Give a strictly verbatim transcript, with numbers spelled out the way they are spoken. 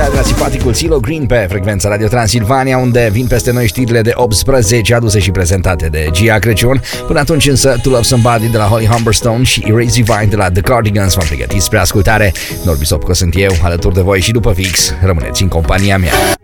piesa de la simpaticul CeeLo Green pe frecvența Radio Transilvania, unde vin peste noi știrile de optsprezece aduse și prezentate de Gia Crăciun. Până atunci însă To Love Somebody de la Holly Humberstone și Erase Divine de la The Cardigans v-am pregătit spre ascultare. Norbi Sopco sunt eu, alături de voi și după fix. Rămâneți în compania mea.